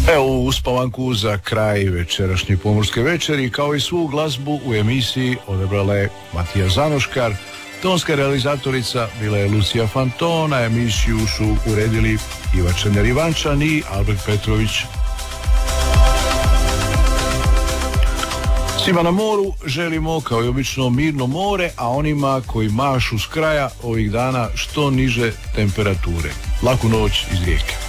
Evo uspavanku za kraj večerašnje pomorske večeri, kao i svu glazbu u emisiji odabrala je Matija Zanoškar. Tonska realizatorica bila je Lucija Fantona, emisiju su uredili Iva Čener-Ivančan i Albert Petrović. Svima na moru želimo kao i obično mirno more, a onima koji mašu s kraja ovih dana što niže temperature. Laku noć iz Rijeke.